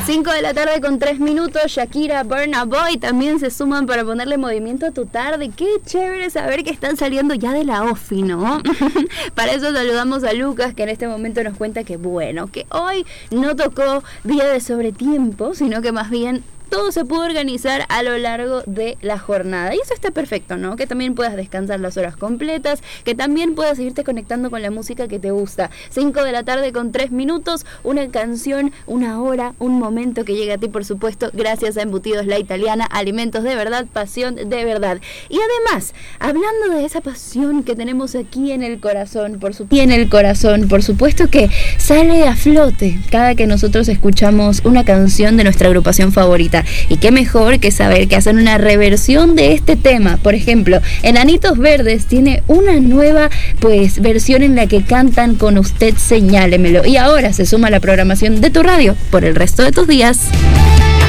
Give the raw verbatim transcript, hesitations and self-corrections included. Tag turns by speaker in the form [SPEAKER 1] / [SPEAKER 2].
[SPEAKER 1] cinco de la tarde con tres minutos, Shakira, Burna Boy también se suman para ponerle movimiento a tu tarde. Qué chévere saber que están saliendo ya de la ofi, ¿no? Para eso saludamos a Lucas, que en este momento nos cuenta que bueno, que hoy no tocó día de sobretiempo, sino que más bien todo se pudo organizar a lo largo de la jornada. Y eso está perfecto, ¿no? Que también puedas descansar las horas completas, que también puedas seguirte conectando con la música que te gusta. cinco de la tarde con tres minutos, una canción, una hora, un momento que llega a ti, por supuesto, gracias a Embutidos La Italiana, alimentos de verdad, pasión de verdad. Y además, hablando de esa pasión que tenemos aquí en el corazón, por supuesto, y en el corazón, por supuesto que sale a flote cada que nosotros escuchamos una canción de nuestra agrupación favorita. Y qué mejor que saber que hacen una reversión de este tema. Por ejemplo, Enanitos Verdes tiene una nueva pues versión en la que cantan Con Usted Señálemelo. Y ahora se suma a la programación de tu radio por el resto de tus días.